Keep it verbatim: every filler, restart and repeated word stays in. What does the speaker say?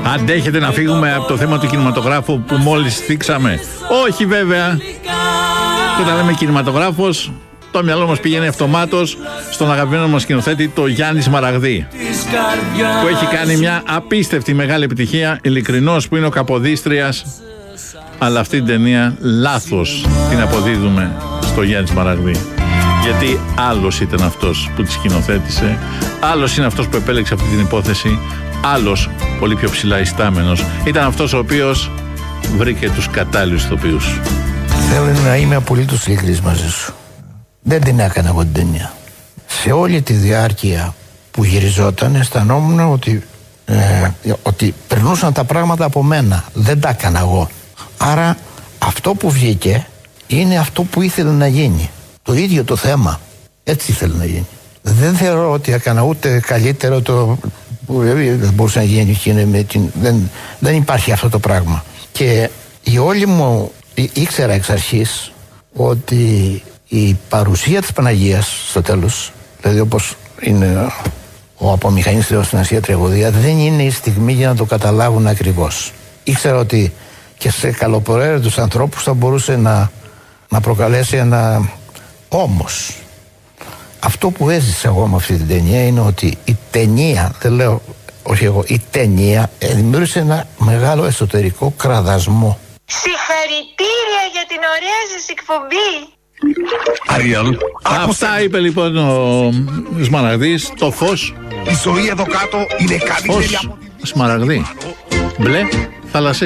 Αντέχετε να φύγουμε από το θέμα του κινηματογράφου που μόλις θίξαμε? Όχι βέβαια. Και όταν λέμε κινηματογράφος, το μυαλό μας πηγαίνει αυτομάτως στον αγαπημένο μας σκηνοθέτη, το Γιάννη Σμαραγδί, που έχει κάνει μια απίστευτη μεγάλη επιτυχία, Ειλικρινός, που είναι ο Καποδίστριας. Αλλά αυτή την ταινία λάθος την αποδίδουμε στο Γιάννη Σμαραγδί, γιατί άλλος ήταν αυτός που τη σκηνοθέτησε, άλλος είναι αυτός που επέλεξε αυτή την υπόθεση, άλλος πολύ πιο ψηλά ιστάμενος ήταν αυτός ο οποίος βρήκε τους κατάλληλους ηθοποιούς. Θέλω να είμαι απολύτως ειλικρινής μαζί σου. Δεν την έκανα εγώ την ταινία. Σε όλη τη διάρκεια που γυριζόταν αισθανόμουν ότι, ε, ότι περνούσαν τα πράγματα από μένα. Δεν τα έκανα εγώ. Άρα αυτό που βγήκε είναι αυτό που ήθελε να γίνει. Το ίδιο το θέμα. Έτσι ήθελε να γίνει. Δεν θεωρώ ότι έκανα ούτε καλύτερο το που δεν μπορούσε να γίνει με την... δεν, δεν υπάρχει αυτό το πράγμα. Και η όλη μου ήξερα εξ αρχής ότι η παρουσία της Παναγίας στο τέλος, δηλαδή όπως είναι ο απομηχανής Θεός στην Ασία Τραγωδία, δεν είναι η στιγμή για να το καταλάβουν ακριβώς. Ήξερα ότι και σε καλοπροαίρετους ανθρώπους θα μπορούσε να, να προκαλέσει ένα... Όμως αυτό που έζησα εγώ με αυτή την ταινία είναι ότι η ταινία, δεν λέω όχι εγώ, η ταινία δημιούργησε ένα μεγάλο εσωτερικό κραδασμό. Συγχαρητήρια για την ωραία σας εκπομπή. Αριέλ, Αυτά είπε λοιπόν ο Σμαραγδής. Το φως. Η ζωή εδώ κάτω είναι καλύτερη από... Σμαραγδί. Μπλε, θαλασσί.